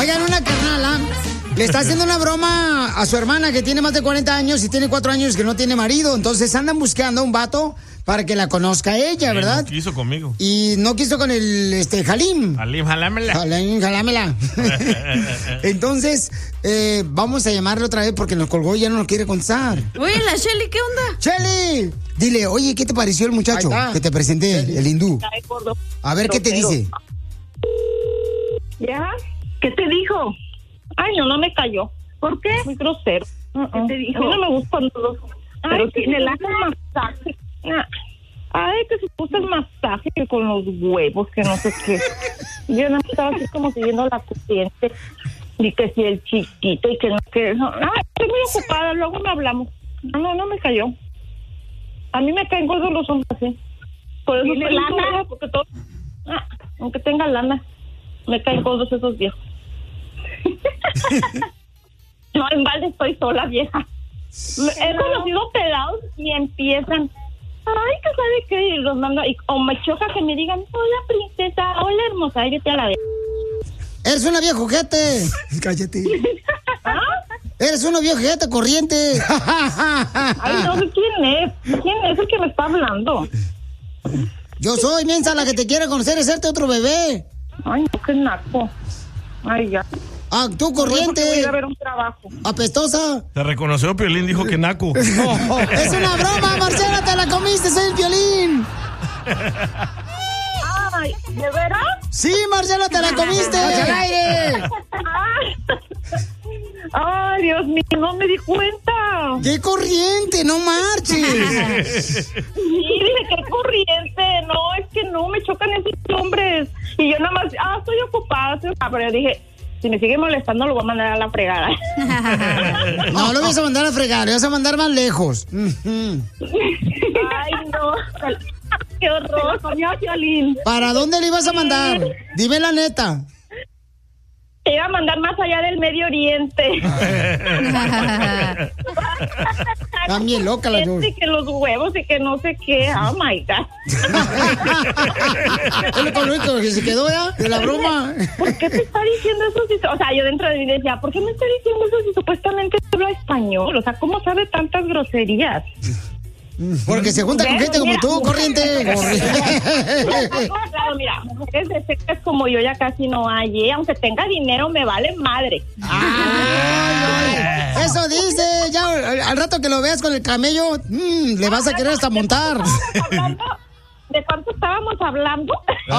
Oigan, una carnala le está haciendo una broma a su hermana que tiene más de 40 años y tiene 4 años que no tiene marido. Entonces andan buscando a un vato para que la conozca ella, ¿verdad? No quiso conmigo. Y no quiso con el Halim. Halim, jalámela. Halim, jalámela. Entonces, vamos a llamarle otra vez porque nos colgó y ya no nos quiere contestar. Oye, la Shelly, ¿qué onda? ¡Shelly! Dile, oye, ¿qué te pareció el muchacho que te presenté, el hindú? A ver, ¿qué te dice? ¿Ya? ¿Qué te dijo? Ay, no me cayó. ¿Por qué? Muy grosero. ¿Qué te dijo? A mí no me gustan todos. Pero tiene el masaje. Ay, que se puso el masaje que con los huevos, que no sé qué. Yo no estaba así como siguiendo la corriente. Y que si el chiquito y que no, que no. Ay, estoy muy ocupada, luego no hablamos. No me cayó. A mí me caen gordos los hombres así. Por eso ¿tiene lana? Porque todo, aunque tenga lana, me caen gordos esos viejos. No, en balde estoy sola, vieja. He conocido pelados y empiezan, ay, que sabe qué, y los mando, o me choca que me digan, hola princesa, hola hermosa, y vete a la vez. Eres una vieja ojete. Cállate. Eres una vieja ojete corriente. Ay, no sé quién es. ¿Quién es el que me está hablando? Yo soy, mensa, la que te quiere conocer, es este otro bebé. Ay, no, qué naco. Ay, ya. Ah, tú corriente. Voy a ir a ver un trabajo. Apestosa. Te reconoció, Piolín, dijo que naco. No, es una broma, Marcela, te la comiste, soy el Piolín. Ay, ¿de veras? Sí, Marcela, te la comiste. ¡Al aire! Ay, Dios mío, no me di cuenta. ¡Qué corriente! ¡No marches! Sí, dije, qué corriente. No, es que no, me chocan esos hombres. Y yo nada más, estoy ocupada. Pero yo dije, si me sigue molestando, lo voy a mandar a la fregada. No, lo vas a mandar a fregar, lo vas a mandar más lejos. Ay, no. Qué horror, coño, Violín. ¿Para dónde le ibas a mandar? Dime la neta. Te iba a mandar más allá del Medio Oriente. También loca la dos. Y que los huevos y que no sé qué. Oh my God. Es lo único que se quedó ya de la broma. ¿Por qué te está diciendo eso? O sea, yo dentro de mí decía, ¿por qué me está diciendo eso si supuestamente habla español? O sea, ¿cómo sabe tantas groserías? Porque se junta con gente como tú, corriente. Claro, mira, mujeres de secas como yo ya casi no hay, aunque tenga dinero me vale madre. Ay, eso dice, ya al rato que lo veas con el camello, le vas a querer hasta montar. ¿De cuánto estábamos hablando?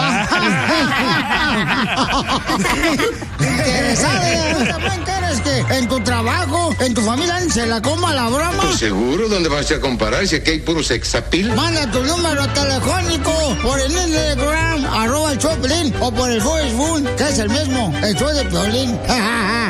Interesada, ¿también quieres que en tu trabajo, en tu familia se la coma la broma? Pues seguro, ¿dónde vas a comparar? Si aquí hay puro sexapil. Manda tu número telefónico por el Instagram, @el Choplin, o por el Facebook, que es el mismo, el show de Piolín.